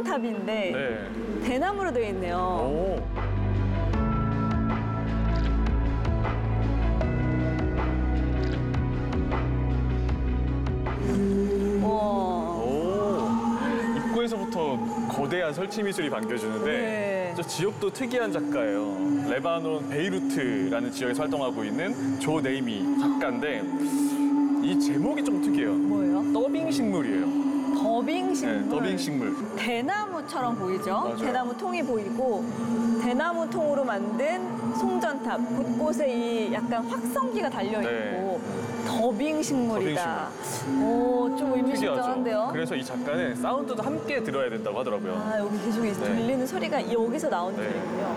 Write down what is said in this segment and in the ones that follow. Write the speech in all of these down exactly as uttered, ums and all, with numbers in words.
송전탑인데 네. 대나무로 되어 있네요. 오. 입구에서부터 거대한 설치 미술이 반겨주는데 네. 저 지역도 특이한 작가예요. 레바논 베이루트라는 지역에서 활동하고 있는 조 네이미 작가인데 이 제목이 좀 특이해요. 뭐예요? 더빙 식물이에요. 더빙 식물. 네, 더빙 식물. 대나무처럼 보이죠? 맞아요. 대나무 통이 보이고 대나무 통으로 만든 송전탑 곳곳에 이 약간 확성기가 달려 있고 네. 더빙 식물이다. 오, 좀 의미심장한데요? 그래서 이 작가는 사운드도 함께 들어야 된다고 하더라고요. 아, 여기 계속 이 들리는 소리가 여기서 나오는 네. 소리군요.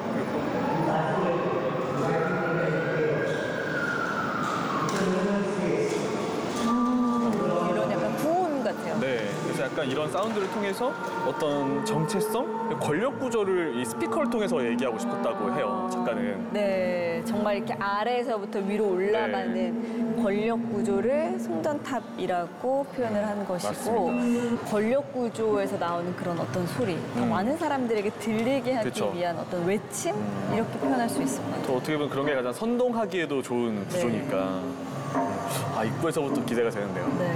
음, 이런 약간 구온 같아요. 네, 그래서 약간 이런 사운드를 통해서 어떤 정체성, 권력 구조를 이 스피커를 통해서 얘기하고 싶었다고 해요, 작가는. 네, 정말 이렇게 아래에서부터 위로 올라가는 네. 권력 구조를 송전탑이라고 표현을 한 것이고 맞습니다. 권력 구조에서 나오는 그런 어떤 소리, 더 음. 많은 사람들에게 들리게 하기 그쵸. 위한 어떤 외침 이렇게 표현할 수 있을 것 같아요. 또 어떻게 보면 그런 게 가장 선동하기에도 좋은 구조니까. 아, 입구에서부터 기대가 되는데요. 네.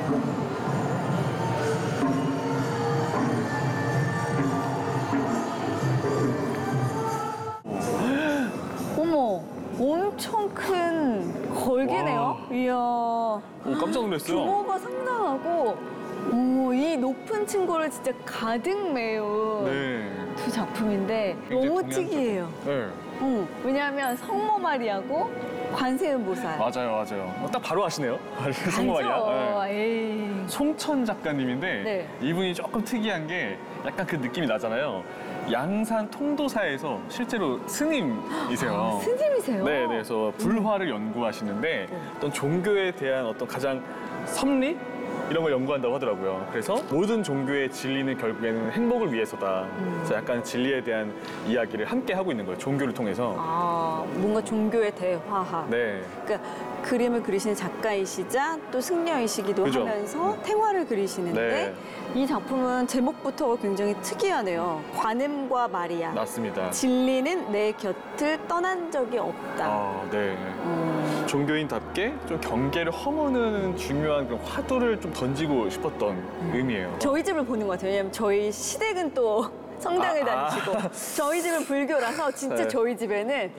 어머, 엄청 큰 걸개네요. 이야. 오, 깜짝 놀랐어요. 규모가 상당하고, 오, 이 높은 층고를 진짜 가득 메운 네. 두 작품인데 굉장히 너무 동양적. 특이해요. 네. 응, 왜냐하면 성모 마리아고 관세음보살. 맞아요, 맞아요. 어, 딱 바로 아시네요. 성모 마리아. 알죠? 네. 에이. 송천 작가님인데 네. 이분이 조금 특이한 게 약간 그 느낌이 나잖아요. 양산 통도사에서 실제로 스님이세요. 아, 스님이세요? 네, 네, 그래서 불화를 연구하시는데 어떤 종교에 대한 어떤 가장 섭리 이런 걸 연구한다고 하더라고요. 그래서 모든 종교의 진리는 결국에는 행복을 위해서다. 그래서 약간 진리에 대한 이야기를 함께 하고 있는 거예요. 종교를 통해서. 아, 뭔가 종교의 대화학. 네. 그러니까 그림을 그리시는 작가이시자 또 승려이시기도 그죠. 하면서 태화를 그리시는데 이 작품은 제목부터가 굉장히 특이하네요. 관음과 마리아. 맞습니다. 진리는 내 곁을 떠난 적이 없다. 아, 네. 음, 종교인답게 좀 경계를 허무는 중요한 그런 화두를 좀 던지고 싶었던 음. 의미예요. 저희 집을 보는 것 같아요. 왜냐하면 저희 시댁은 또 성당을 아, 아. 다니시고 저희 집은 불교라서 진짜 네. 저희 집에는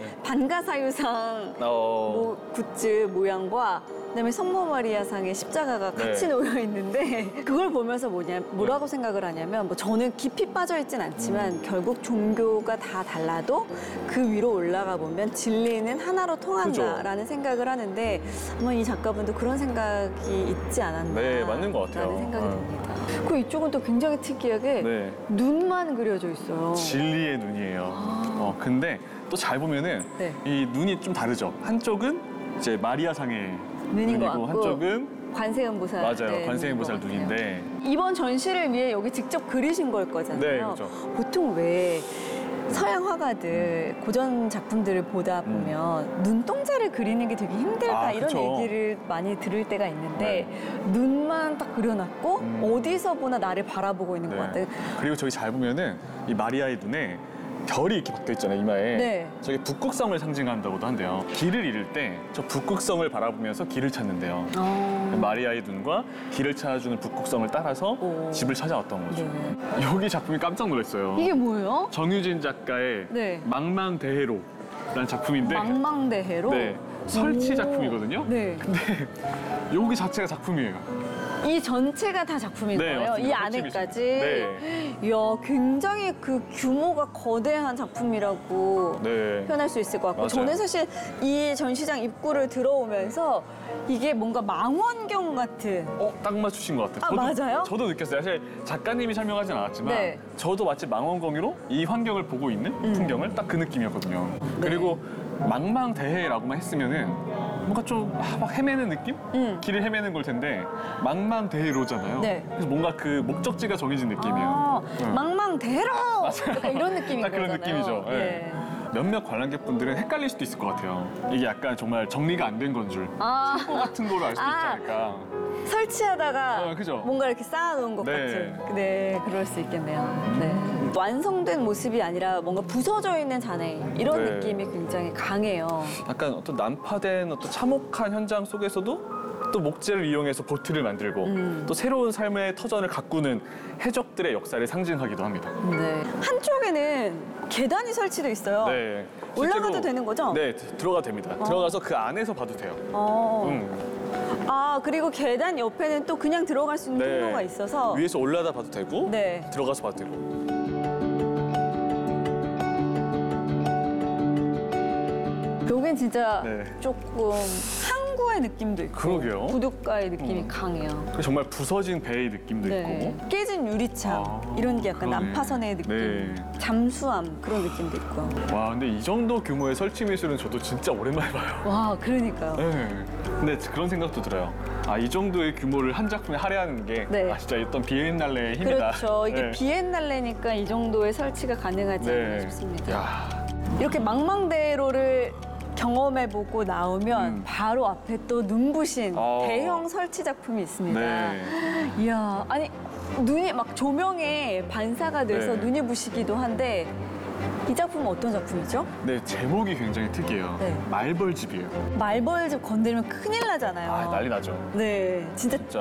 반가사유상 어, 뭐 굿즈 모양과 그다음에 성모 마리아상의 십자가가 같이 네. 놓여 있는데 그걸 보면서 뭐냐 뭐라고 생각을 하냐면 뭐 저는 깊이 빠져 있진 않지만 음. 결국 종교가 다 달라도 그 위로 올라가 보면 진리는 하나로 통한다라는 생각을 하는데 아마 이 작가분도 그런 생각이 있지 않았나 네, 맞는 것 같아요. 라는 생각이 어. 듭니다. 그 이쪽은 또 굉장히 특이하게 네. 눈만 그려져 있어요. 진리의 눈이에요. 어, 근데 또 잘 보면은 네. 이 눈이 좀 다르죠. 한쪽은 이제 마리아상의 눈인 것 눈이고 같고 한쪽은 관세음보살 맞아요. 네, 관세음보살 눈인 것 같아요. 눈인데 이번 전시를 위해 여기 직접 그리신 걸 거잖아요. 네, 그렇죠. 보통 왜 서양 화가들 고전 작품들을 보다 보면 눈동자를 그리는 게 되게 힘들다 아, 이런 그쵸. 얘기를 많이 들을 때가 있는데 눈만 딱 그려놨고 음. 어디서 보나 나를 바라보고 있는 것 네. 같아요. 그리고 저기 잘 보면은 이 마리아의 눈에 별이 이렇게 박혀 있잖아요, 이마에. 네. 저게 북극성을 상징한다고도 한대요. 길을 잃을 때 저 북극성을 바라보면서 길을 찾는데요. 어. 마리아의 눈과 길을 찾아주는 북극성을 따라서 오. 집을 찾아왔던 거죠. 네. 여기 작품이 깜짝 놀랐어요. 이게 뭐예요? 정유진 작가의 네. 망망대해로라는 작품인데 망망대해로? 네, 설치 오. 작품이거든요. 네. 근데 여기 자체가 작품이에요. 이 전체가 다 작품인 네, 거예요? 맞습니다. 이 설치 안에까지? 미술. 이야, 굉장히 그 규모가 거대한 작품이라고 네. 표현할 수 있을 것 같고 맞아요. 저는 사실 이 전시장 입구를 들어오면서 이게 뭔가 망원경 같은 어, 딱 맞추신 것 같아요. 아, 저도, 맞아요? 저도 느꼈어요. 사실 작가님이 설명하진 않았지만 네. 저도 마치 망원경으로 이 환경을 보고 있는 음. 풍경을 딱 그 느낌이었거든요. 네. 그리고 망망대해라고만 했으면은 뭔가 좀 막 헤매는 느낌? 음. 길을 헤매는 걸 텐데 망망대해로잖아요. 네. 그래서 뭔가 그 목적지가 정해진 느낌이에요. 아, 네. 망망대해로! 약간 이런 느낌인 딱 그런 거잖아요. 느낌이죠. 네. 네. 몇몇 관람객분들은 헷갈릴 수도 있을 것 같아요. 이게 약간 정말 정리가 안 된 건 줄. 아. 창고 같은 거로 알 수도 있지 아. 않을까. 설치하다가 어, 그죠? 뭔가 이렇게 쌓아놓은 것 네. 같은. 네, 그럴 수 있겠네요. 네. 완성된 모습이 아니라 뭔가 부서져 있는 잔해 이런 네. 느낌이 굉장히 강해요. 약간 어떤 난파된 어떤 참혹한 현장 속에서도 또 목재를 이용해서 보트를 만들고 음. 또 새로운 삶의 터전을 가꾸는 해적들의 역사를 상징하기도 합니다. 네. 한쪽에는 계단이 설치돼 있어요. 네. 올라가도 실제로- 되는 거죠? 네, 들어가도 됩니다. 들어가서 그 안에서 봐도 돼요. 어. 음. 아, 그리고 계단 옆에는 또 그냥 들어갈 수 있는 네. 통로가 있어서. 위에서 올라다 봐도 되고 네. 들어가서 봐도 되고. 여긴 진짜 네. 조금 항구의 느낌도 있고. 그러게요. 부둣가의 느낌이 음. 강해요. 정말 부서진 배의 느낌도 네. 있고. 깨진 유리창 아, 이런 게 약간 그러네. 난파선의 느낌, 네. 잠수함 그런 느낌도 있고. 와, 근데 이 정도 규모의 설치 미술은 저도 진짜 오랜만에 봐요. 와, 그러니까요. 네. 근데 그런 생각도 들어요. 아, 이 정도의 규모를 한 작품에 할애하는 게 네. 아, 진짜 어떤 비엔날레의 힘이다. 그렇죠. 이게 네. 비엔날레니까 이 정도의 설치가 가능하지 않나 네. 싶습니다. 야, 이렇게 망망대로를 경험해보고 나오면 음. 바로 앞에 또 눈부신 어. 대형 설치 작품이 있습니다. 네. 이야, 아니 눈이 막 조명에 반사가 돼서 네. 눈이 부시기도 한데 이 작품은 어떤 작품이죠? 네, 제목이 굉장히 특이해요. 네. 말벌집이에요. 말벌집 건드리면 큰일 나잖아요. 아, 난리 나죠. 네, 진짜, 진짜.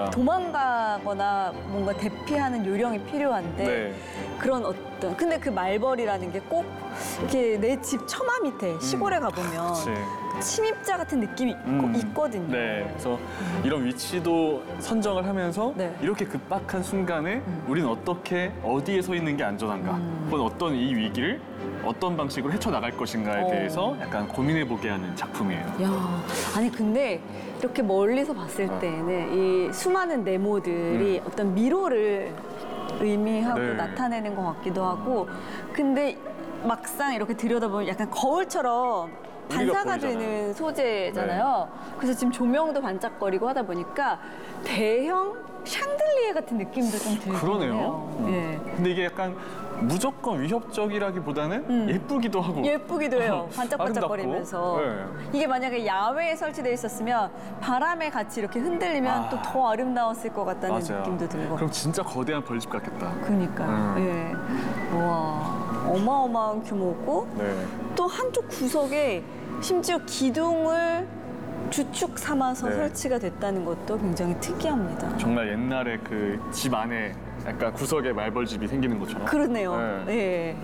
도망가거나 뭔가 대피하는 요령이 필요한데 네. 그런 어떤 근데 그 말벌이라는 게 꼭 이렇게 내 집 처마 밑에 시골에 가보면 그치. 침입자 같은 느낌이 있고, 음. 있거든요. 네, 그래서 이런 위치도 선정을 하면서 네. 이렇게 급박한 순간에 우리는 어떻게 어디에 서 있는 게 안전한가, 음. 혹은 어떤 이 위기를 어떤 방식으로 헤쳐나갈 것인가에 어. 대해서 약간 고민해보게 하는 작품이에요. 야, 아니 근데 이렇게 멀리서 봤을 어. 때는 이 수많은 네모들이 어떤 미로를 의미하고 네. 나타내는 것 같기도 하고, 근데 막상 이렇게 들여다보면 약간 거울처럼 우리가 반사가 보이잖아요. 되는 소재잖아요. 그래서 지금 조명도 반짝거리고 하다 보니까 대형 샹들리에 같은 느낌도 좀 들고 그러네요. 해요. 음. 예. 근데 이게 약간 무조건 위협적이라기보다는 음. 예쁘기도 하고 예쁘기도 해요. 어, 반짝반짝거리면서. 아름답고. 네. 이게 만약에 야외에 설치되어 있었으면 바람에 같이 이렇게 흔들리면 아. 또 더 아름다웠을 것 같다는 맞아요. 느낌도 들고. 그럼 진짜 거대한 벌집 같겠다. 그러니까요. 음. 예. 와, 어마어마한 규모고 네. 또 한쪽 구석에 심지어 기둥을 주축 삼아서 네. 설치가 됐다는 것도 굉장히 특이합니다. 정말 옛날에 그 집 안에 약간 구석에 말벌집이 생기는 것처럼. 그러네요. 네. 예.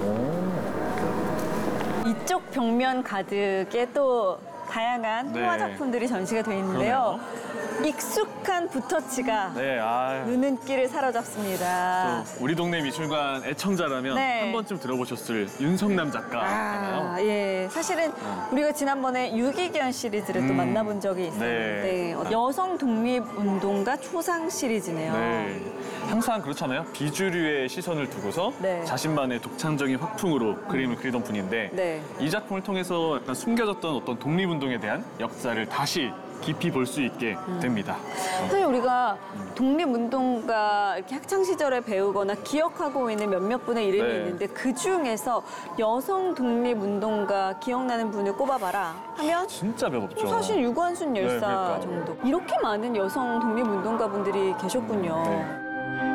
이쪽 벽면 가득에 또 다양한 네. 화화 작품들이 전시가 되어 있는데요. 익숙한 붓터치가 네, 아. 눈길을 사로잡습니다. 또 우리 동네 미술관 애청자라면 네. 한 번쯤 들어보셨을 윤성남 작가잖아요. 아, 예. 사실은 우리가 지난번에 유기견 시리즈를 또 음. 만나본 적이 있었는데 네. 어, 여성 독립운동가 초상 시리즈네요. 네. 항상 그렇잖아요. 비주류의 시선을 두고서 네. 자신만의 독창적인 화풍으로 그림을 그리던 분인데 네. 이 작품을 통해서 약간 숨겨졌던 어떤 독립운동에 대한 역사를 다시 깊이 볼 수 있게 됩니다. 사실 우리가 독립운동가 이렇게 학창 시절에 배우거나 기억하고 있는 몇몇 분의 이름이 네. 있는데 그 중에서 여성 독립운동가 기억나는 분을 꼽아봐라 하면 진짜 몇 없죠. 사실 유관순 열사 네, 그러니까. 정도. 이렇게 많은 여성 독립운동가 분들이 계셨군요. 네.